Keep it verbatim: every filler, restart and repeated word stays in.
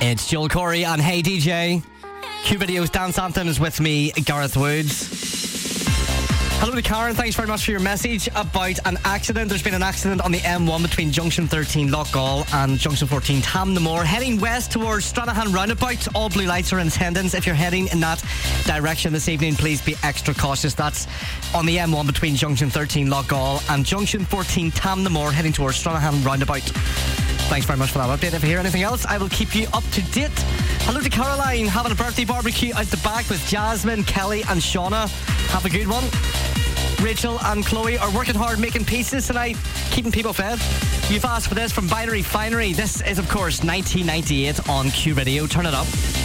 It's Joel Corey and Hey D J. Q Video's Dance Anthem is with me, Gareth Woods. Hello to Karen, thanks very much for your message about an accident. There's been an accident on the M one between Junction thirteen Lockgall and Junction fourteen Tamnamore, heading west towards Stranahan Roundabout. All blue lights are in attendance. If you're heading in that direction this evening, please be extra cautious. That's on the M one between Junction thirteen Lockgall and Junction fourteen Tamnamore, heading towards Stranahan Roundabout. Thanks very much for that update. If you hear anything else, I will keep you up to date. Hello to Caroline, having a birthday barbecue out the back with Jasmine, Kelly and Shauna. Have a good one. Rachel and Chloe are working hard making pizzas tonight, keeping people fed. You've asked for this from Binary Finery. This is, of course, nineteen ninety-eight on Q Radio. Turn it up.